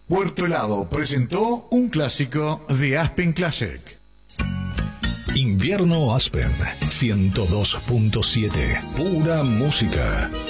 Puerto Helado presentó un clásico de Aspen Classic. Invierno Aspen 102.7. Pura música.